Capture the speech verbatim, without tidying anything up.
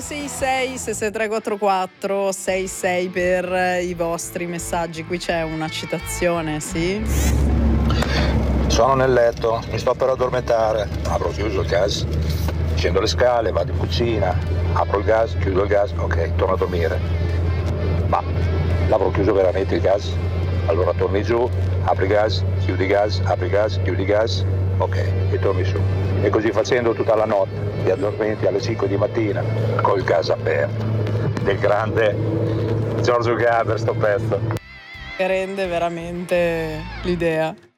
sei sei sei sei tre quattro quattro sei sei per i vostri messaggi. Qui c'è una citazione, sì? Sono nel letto, mi sto per addormentare, apro chiuso il gas, scendo le scale, vado in cucina, apro il gas, chiudo il gas, ok, torno a dormire. Ma l'avrò chiuso veramente il gas? Allora torni giù, apri gas, chiudi gas, apri gas, chiudi gas, ok, e torni su. E così facendo tutta la notte, ti addormenti alle cinque di mattina col gas aperto. Del grande Giorgio Gaber sto pezzo. Che rende veramente l'idea.